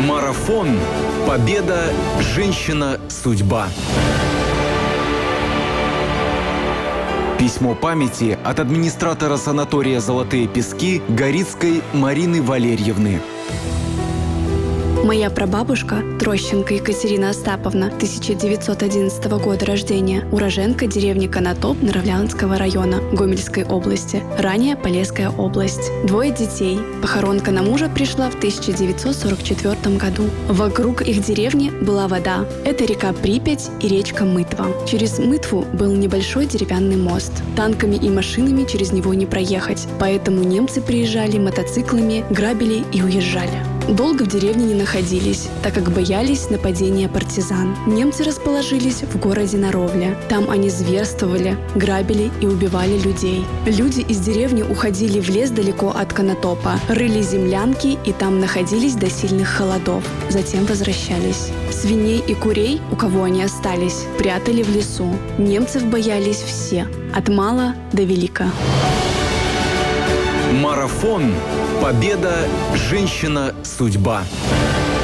Марафон. Победа. Женщина. Судьба. Письмо памяти от администратора санатория «Золотые пески» Горицкой Марины Валерьевны. Моя прабабушка, Трощенко Екатерина Остаповна, 1911 года рождения, уроженка деревни Конотоп Наравлянского района Гомельской области, ранее Полесская область. 2 детей. Похоронка на мужа пришла в 1944 году. Вокруг их деревни была вода. Это река Припять и речка Мытва. Через Мытву был небольшой деревянный мост. Танками и машинами через него не проехать, поэтому немцы приезжали мотоциклами, грабили и уезжали. Долго в деревне не находились, так как боялись нападения партизан. Немцы расположились в городе Наровля. Там они зверствовали, грабили и убивали людей. Люди из деревни уходили в лес далеко от Конотопа, рыли землянки и там находились до сильных холодов. Затем возвращались. Свиней и курей, у кого они остались, прятали в лесу. Немцев боялись все, от мала до велика. Марафон. Победа. Женщина. Судьба.